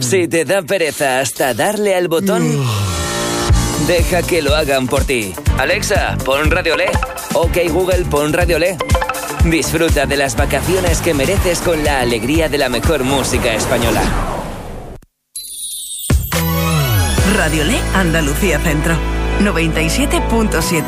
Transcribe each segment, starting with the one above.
Si te da pereza hasta darle al botón, deja que lo hagan por ti. Alexa, pon Radio Le. Ok Google, pon Radio Le. Disfruta de las vacaciones que mereces con la alegría de la mejor música española. Radio Le, Andalucía Centro, 97.7.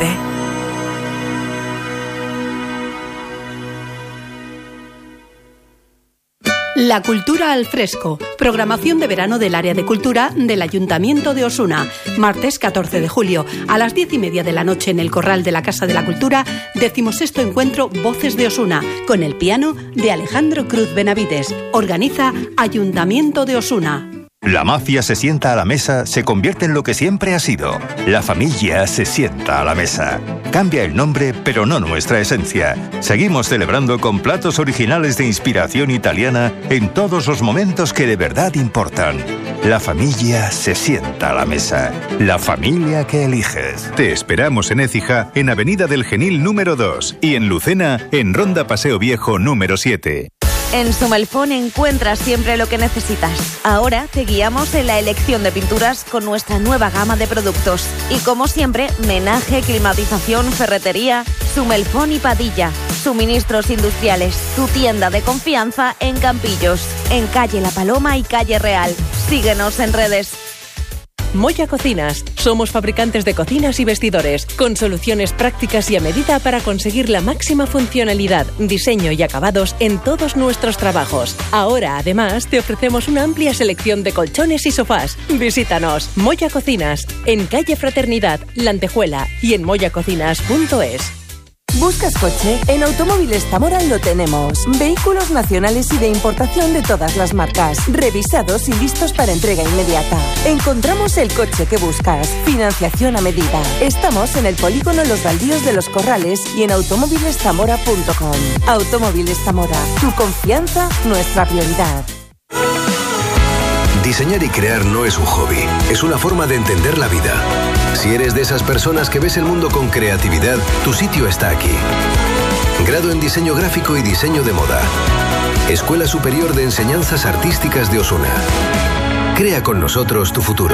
La cultura al fresco, programación de verano del área de cultura del Ayuntamiento de Osuna. Martes 14 de julio, a las 10:30 de la noche en el Corral de la Casa de la Cultura, 16º encuentro Voces de Osuna, con el piano de Alejandro Cruz Benavides. Organiza Ayuntamiento de Osuna. La mafia se sienta a la mesa, se convierte en lo que siempre ha sido. La familia se sienta a la mesa. Cambia el nombre, pero no nuestra esencia. Seguimos celebrando con platos originales de inspiración italiana en todos los momentos que de verdad importan. La familia se sienta a la mesa. La familia que eliges. Te esperamos en Écija, en Avenida del Genil número 2 y en Lucena, en Ronda Paseo Viejo número 7. En Sumelfón encuentras siempre lo que necesitas. Ahora te guiamos en la elección de pinturas con nuestra nueva gama de productos. Y como siempre, menaje, climatización, ferretería, Sumelfón y Padilla. Suministros industriales. Tu tienda de confianza en Campillos. En calle La Paloma y calle Real. Síguenos en redes. Moya Cocinas. Somos fabricantes de cocinas y vestidores, con soluciones prácticas y a medida para conseguir la máxima funcionalidad, diseño y acabados en todos nuestros trabajos. Ahora, además, te ofrecemos una amplia selección de colchones y sofás. Visítanos. Moya Cocinas, en calle Fraternidad, La Antejuela y en moyacocinas.es. ¿Buscas coche? En Automóviles Zamora lo tenemos. Vehículos nacionales y de importación de todas las marcas. Revisados y listos para entrega inmediata. Encontramos el coche que buscas. Financiación a medida. Estamos en el polígono Los Baldíos de los Corrales y en automóvileszamora.com. Automóviles Zamora. Tu confianza, nuestra prioridad. Diseñar y crear no es un hobby, es una forma de entender la vida. Si eres de esas personas que ves el mundo con creatividad, tu sitio está aquí. Grado en Diseño Gráfico y Diseño de Moda. Escuela Superior de Enseñanzas Artísticas de Osuna. Crea con nosotros tu futuro.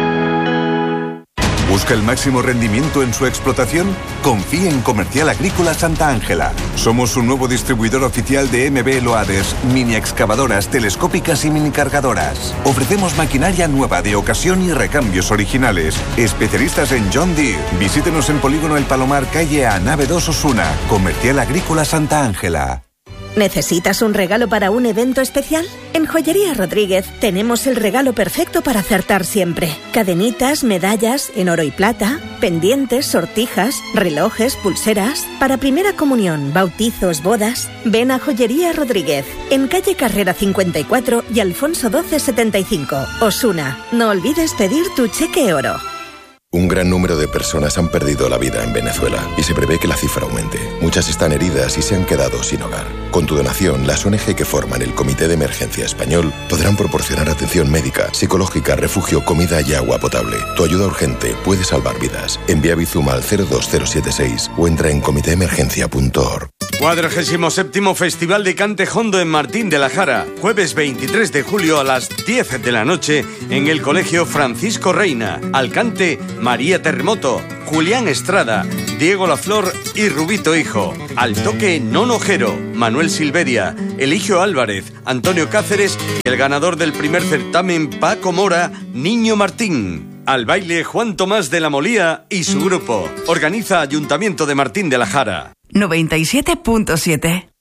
¿Busca el máximo rendimiento en su explotación? Confíe en Comercial Agrícola Santa Ángela. Somos un nuevo distribuidor oficial de MB Loaders, mini excavadoras telescópicas y mini cargadoras. Ofrecemos maquinaria nueva de ocasión y recambios originales. Especialistas en John Deere. Visítenos en Polígono El Palomar, calle A, nave 2 Osuna. Comercial Agrícola Santa Ángela. ¿Necesitas un regalo para un evento especial? En Joyería Rodríguez tenemos el regalo perfecto para acertar siempre. Cadenitas, medallas en oro y plata, pendientes, sortijas, relojes, pulseras. Para primera comunión, bautizos, bodas. Ven a Joyería Rodríguez, en calle Carrera 54 y Alfonso XII 75, Osuna. No olvides pedir tu cheque oro. Un gran número de personas han perdido la vida en Venezuela y se prevé que la cifra aumente. Muchas están heridas y se han quedado sin hogar. Con tu donación, las ONG que forman el Comité de Emergencia Español podrán proporcionar atención médica, psicológica, refugio, comida y agua potable. Tu ayuda urgente puede salvar vidas. Envía Bizum al 02076 o entra en comitéemergencia.org. 47º Festival de Cante Jondo en Martín de la Jara. Jueves 23 de julio a las 10 de la noche en el Colegio Francisco Reina. Al cante María Terremoto, Julián Estrada, Diego Laflor y Rubito Hijo. Al toque Nono Jero, Manuel Silveria, Eligio Álvarez, Antonio Cáceres y el ganador del primer certamen Paco Mora, Niño Martín. Al baile Juan Tomás de la Molía y su grupo. Organiza Ayuntamiento de Martín de la Jara. 97.7.